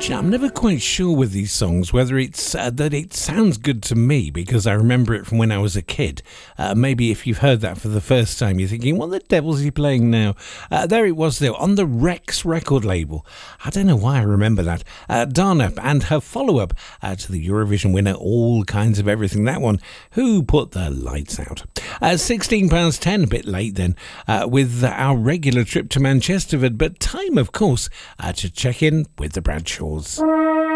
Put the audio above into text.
I'm never quite sure with these songs whether it's that it sounds good to me because I remember it from when I was a kid. Maybe if you've heard that for the first time, you're thinking, what the devil's he playing now? There it was, though, on the Rex record label. I don't know why I remember that. Dana and her follow-up to the Eurovision winner, All Kinds of Everything. That one, Who Put the Lights Out? £16.10, a bit late then, with our regular trip to Manchesterford, but time, of course, to check in with the Bradshaws.